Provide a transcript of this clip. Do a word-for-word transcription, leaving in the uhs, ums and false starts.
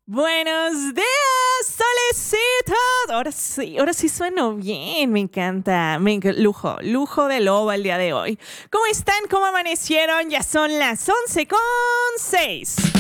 Buenos días, solecitos. Ahora sí, ahora sí sueno bien. Me encanta. Me enc- lujo, lujo de lobo el día de hoy. ¿Cómo están? ¿Cómo amanecieron? Ya son las once con seis.